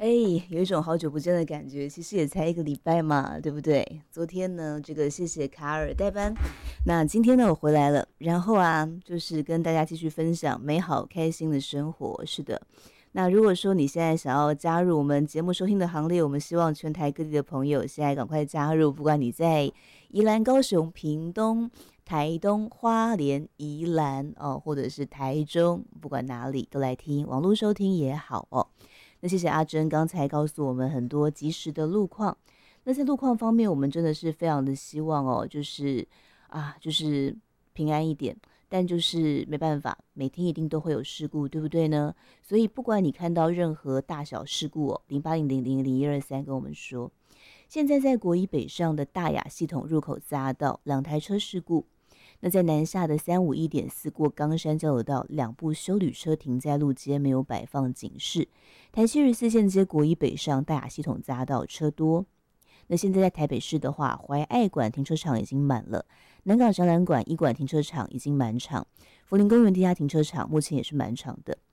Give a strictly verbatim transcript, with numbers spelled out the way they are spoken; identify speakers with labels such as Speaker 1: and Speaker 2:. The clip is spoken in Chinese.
Speaker 1: 哎，有一种好久不见的感觉，其实也才一个礼拜嘛，对不对？昨天呢，这个谢谢卡尔代班，那今天呢我回来了，然后啊，就是跟大家继续分享美好开心的生活。是的，那如果说你现在想要加入我们节目收听的行列，我们希望全台各地的朋友现在赶快加入，不管你在宜兰、高雄、屏东、台东、花莲、宜兰哦，或者是台中，不管哪里都来听，网络收听也好哦。那谢谢阿珍刚才告诉我们很多及时的路况。那在路况方面，我们真的是非常的希望哦，就是啊，就是平安一点。但就是没办法，每天一定都会有事故，对不对呢？所以不管你看到任何大小事故哦，零八零零零零一二三跟我们说。现在在国一北上的大雅系统入口匝道，两台车事故。那在南下的三五一点四过冈山交流道，两部休旅车停在路肩，没有摆放警示。台七十四线接国一北上大雅系统匝道车多。那现在在台北市的话，怀爱馆停车场已经满了，南港展览馆一馆停车场已经满场，福林公园地下停车场目前也是满场的。